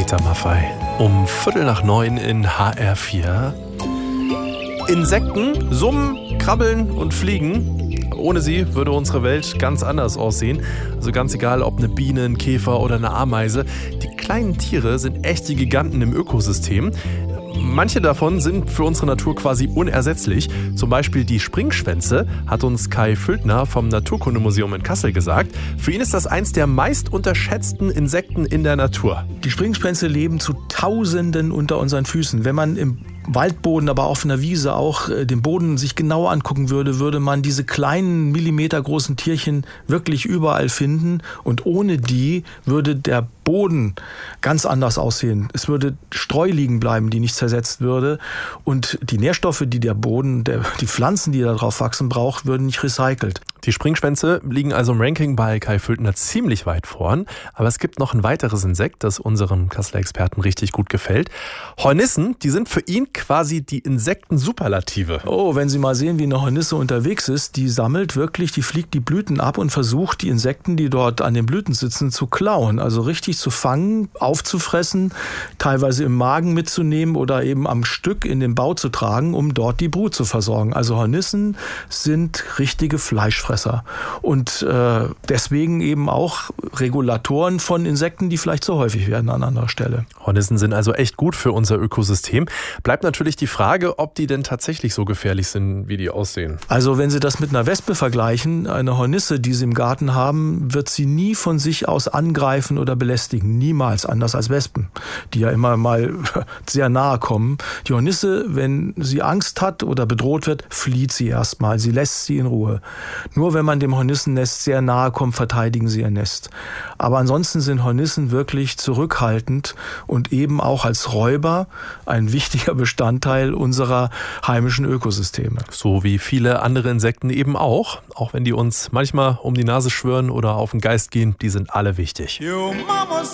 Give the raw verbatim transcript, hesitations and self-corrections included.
Peter Maffay. Um Viertel nach neun in H R vier. Insekten summen, krabbeln und fliegen. Ohne sie würde unsere Welt ganz anders aussehen. Also ganz egal, ob eine Biene, ein Käfer oder eine Ameise. Die kleinen Tiere sind echte Giganten im Ökosystem. Manche davon sind für unsere Natur quasi unersetzlich. Zum Beispiel die Springschwänze, hat uns Kai Füldner vom Naturkundemuseum in Kassel gesagt. Für ihn ist das eins der meist unterschätzten Insekten in der Natur. Die Springschwänze leben zu Tausenden unter unseren Füßen. Wenn man im Waldboden, aber auf einer Wiese auch den Boden sich genau angucken würde, würde man diese kleinen, millimetergroßen Tierchen wirklich überall finden. Und ohne die würde der Boden ganz anders aussehen. Es würde Streu liegen bleiben, die nicht zersetzt würde. Und die Nährstoffe, die der Boden, der, die Pflanzen, die da drauf wachsen, braucht, würden nicht recycelt. Die Springschwänze liegen also im Ranking bei Kai Füldner ziemlich weit vorn. Aber es gibt noch ein weiteres Insekt, das unserem Kasseler Experten richtig gut gefällt. Hornissen, die sind für ihn quasi die Insekten-Superlative. Oh, wenn Sie mal sehen, wie eine Hornisse unterwegs ist, die sammelt wirklich, die fliegt die Blüten ab und versucht, die Insekten, die dort an den Blüten sitzen, zu klauen. Also richtig zu fangen, aufzufressen, teilweise im Magen mitzunehmen oder eben am Stück in den Bau zu tragen, um dort die Brut zu versorgen. Also Hornissen sind richtige Fleischfresser und äh, deswegen eben auch Regulatoren von Insekten, die vielleicht so häufig werden an anderer Stelle. Hornissen sind also echt gut für unser Ökosystem. Bleibt natürlich die Frage, ob die denn tatsächlich so gefährlich sind, wie die aussehen. Also wenn Sie das mit einer Wespe vergleichen, eine Hornisse, die Sie im Garten haben, wird sie nie von sich aus angreifen oder belästigen. Niemals, anders als Wespen, die ja immer mal sehr nahe kommen. Die Hornisse, wenn sie Angst hat oder bedroht wird, flieht sie erstmal. Sie lässt sie in Ruhe. Nur wenn man dem Hornissennest sehr nahe kommt, verteidigen sie ihr Nest. Aber ansonsten sind Hornissen wirklich zurückhaltend und eben auch als Räuber ein wichtiger Bestandteil unserer heimischen Ökosysteme. So wie viele andere Insekten eben auch. Auch wenn die uns manchmal um die Nase schwören oder auf den Geist gehen, die sind alle wichtig.